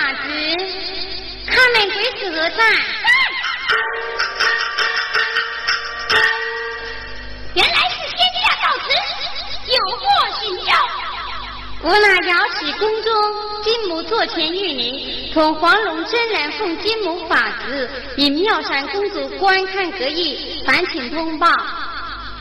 法子，他们归此何在？ 原来是天下到此，有祸寻求。 我那瑶池宫中，金母座前玉女同黄龙真人奉金母法子，引妙山公主观看隔异，烦请通报。